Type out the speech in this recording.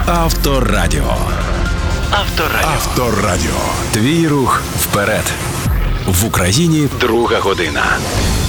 Авторадіо. Твій рух вперед. В Україні друга година.